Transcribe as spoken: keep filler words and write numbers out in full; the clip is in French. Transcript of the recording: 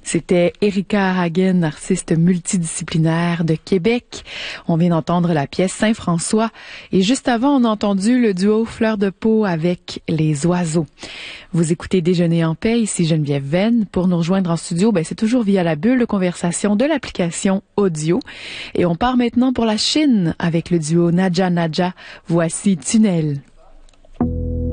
C'était Erika Hagen, artiste multidisciplinaire de Québec. On vient d'entendre la pièce Saint-François. Et juste avant, on a entendu le duo Fleur de Peau avec Les Oiseaux. Vous écoutez Déjeuner en paix, ici Geneviève Venn. Pour nous rejoindre en studio, ben c'est toujours via la bulle de conversation de l'application audio. Et on part maintenant pour la Chine avec le duo Nadja Nadja. Voici Tunnel.